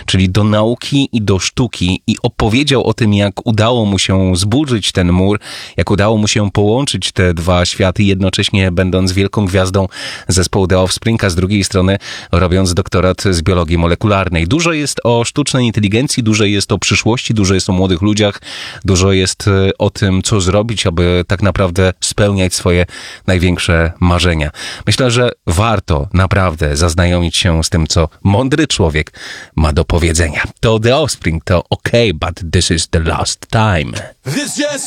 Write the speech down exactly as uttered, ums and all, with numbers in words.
czyli do nauki i do sztuki, i opowiedział o tym, jak udało mu się zburzyć ten mur, jak udało mu się połączyć te dwa światy, jednocześnie będąc wielką gwiazdą zespołu The Offspring, a z drugiej strony robiąc doktorat z biologii molekularnej. Dużo jest o sztucznej inteligencji, dużo jest o przyszłości, dużo jest o młodych ludziach, dużo jest o tym, co zrobić, aby tak naprawdę spełniać swoje największe marzenia. Myślę, że warto naprawdę zaznajomić się z tym, co mądry człowiek ma do powiedzenia. To The Offspring, to OK, but this is the last time. This just